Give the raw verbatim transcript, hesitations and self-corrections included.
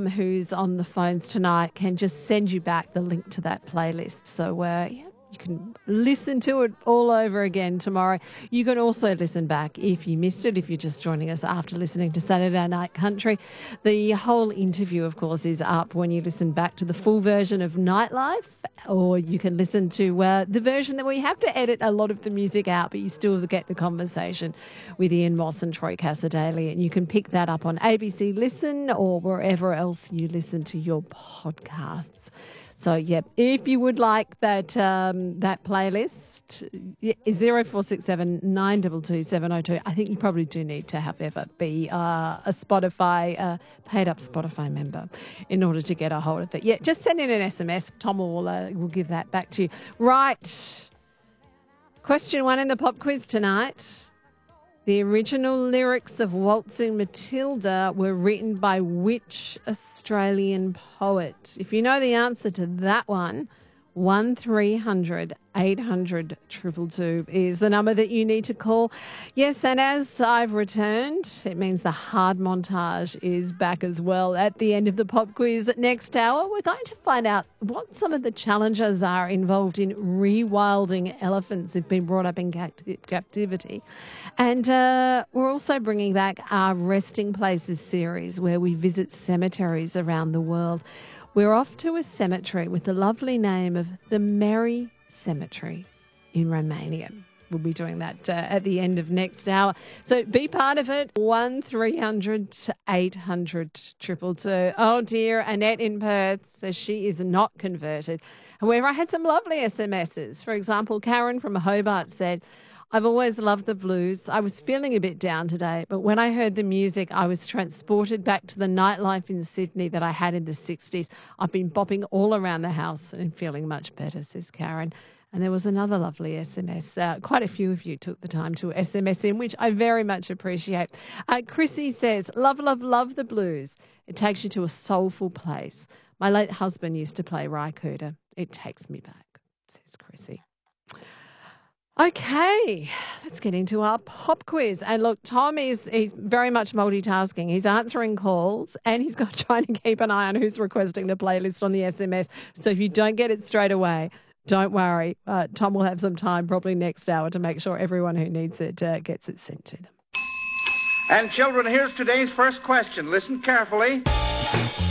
Tom, who's on the phones tonight, can just send you back the link to that playlist. So uh, yeah, you can listen to it all over again tomorrow. You can also listen back if you missed it, if you're just joining us after listening to Saturday Night Country. The whole interview, of course, is up when you listen back to the full version of Nightlife, or you can listen to uh, the version that we have to edit a lot of the music out, but you still get the conversation with Ian Moss and Troy Cassar-Daley, and you can pick that up on A B C Listen or wherever else you listen to your podcasts. So, yeah, if you would like that um, that playlist, zero four six seven nine two two seven zero two. I think you probably do need to have ever be uh, a Spotify, uh, paid up Spotify member in order to get a hold of it. Yeah, just send in an S M S. Tom will, uh, will give that back to you. Right. Question one in the pop quiz tonight. The original lyrics of Waltzing Matilda were written by which Australian poet? If you know the answer to that one, one three hundred eight hundred two two two is the number that you need to call. Yes, and as I've returned, it means the hard montage is back as well. At the end of the pop quiz next hour, we're going to find out what some of the challenges are involved in rewilding elephants who've been brought up in capti- captivity. And uh, we're also bringing back our Resting Places series where we visit cemeteries around the world. We're off to a cemetery with the lovely name of the Meri Cemetery in Romania. We'll be doing that uh, at the end of next hour. So be part of it. one three hundred eight hundred two two two. Oh dear, Annette in Perth says she is not converted. However, I had some lovely S M Ses. For example, Karen from Hobart said, I've always loved the blues. I was feeling a bit down today, but when I heard the music, I was transported back to the nightlife in Sydney that I had in the sixties. I've been bopping all around the house and feeling much better, says Karen. And there was another lovely S M S. Uh, quite a few of you took the time to S M S in, which I very much appreciate. Uh, Chrissy says, love, love, love the blues. It takes you to a soulful place. My late husband used to play Ry Cooder. It takes me back, says Chrissy. Okay, let's get into our pop quiz. And look, Tom is he's very much multitasking. He's answering calls and he's got trying to keep an eye on who's requesting the playlist on the S M S. So if you don't get it straight away, don't worry. Uh, Tom will have some time probably next hour to make sure everyone who needs it uh, gets it sent to them. And children, here's today's first question. Listen carefully.